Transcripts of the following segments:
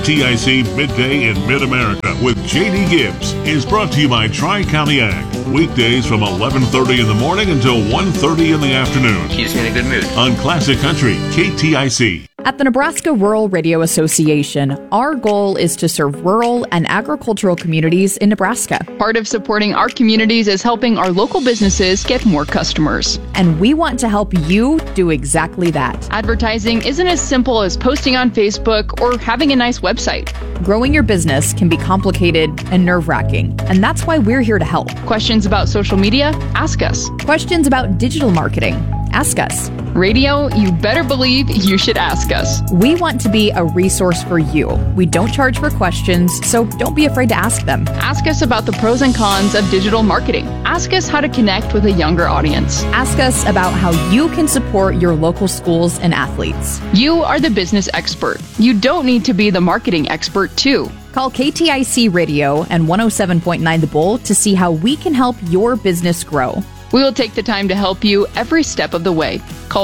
KTIC Midday in Mid-America with J.D. Gibbs is brought to you by Tri-County Ag. Weekdays from 11:30 in the morning until 1:30 in the afternoon. Keeps me in a good mood. On Classic Country, KTIC. At the Nebraska Rural Radio Association, our goal is to serve rural and agricultural communities in Nebraska. Part of supporting our communities is helping our local businesses get more customers. And we want to help you do exactly that. Advertising isn't as simple as posting on Facebook or having a nice website. Growing your business can be complicated and nerve-wracking, and that's why we're here to help. Questions about social media? Ask us. Questions about digital marketing? Ask us. Radio, you better believe you should ask us. We want to be a resource for you. We don't charge for questions, so don't be afraid to ask them. Ask us about the pros and cons of digital marketing. Ask us how to connect with a younger audience. Ask us about how you can support your local schools and athletes. You are the business expert. You don't need to be the marketing expert, too. Call KTIC Radio and 107.9 The Bull to see how we can help your business grow. We will take the time to help you every step of the way. Call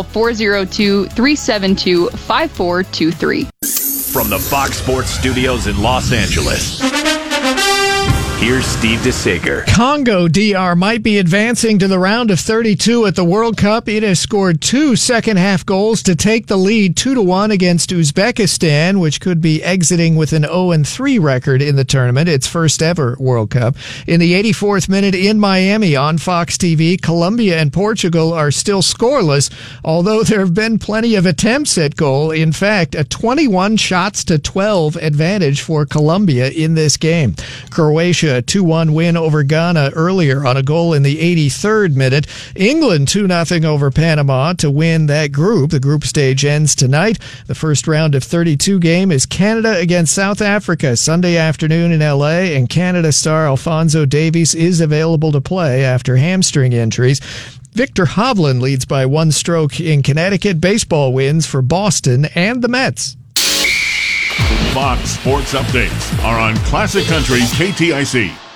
402-372-5423. From the Fox Sports Studios in Los Angeles, here's Steve DeSager. Congo DR might be advancing to the round of 32 at the World Cup. It has scored 2 second-half goals to take the lead 2-1 against Uzbekistan, which could be exiting with an 0-3 record in the tournament, its first ever World Cup. In the 84th minute in Miami on Fox TV, Colombia and Portugal are still scoreless, although there have been plenty of attempts at goal. In fact, a 21 shots to 12 advantage for Colombia in this game. Croatia a 2-1 win over Ghana earlier on a goal in the 83rd minute. England 2-0 over Panama to win that group. The group stage ends tonight. The first round of 32 game is Canada against South Africa Sunday afternoon in LA, and Canada star Alphonso Davies is available to play after hamstring injuries. Victor Hovland leads by 1 stroke in Connecticut. Baseball wins for Boston and the Mets. Fox Sports Updates are on Classic Country KTIC.